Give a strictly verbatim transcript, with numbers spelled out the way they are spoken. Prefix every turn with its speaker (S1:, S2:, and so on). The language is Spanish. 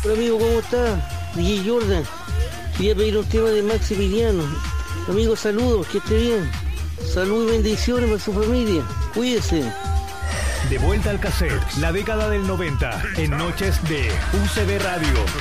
S1: Hola amigo, ¿cómo está? D J Jordan. Quería pedir un tema de Maximiliano. Amigo, saludos, que esté bien. Salud y bendiciones para su familia. Cuídese.
S2: De vuelta al cassette, la década del noventa, en noches de U C B Radio.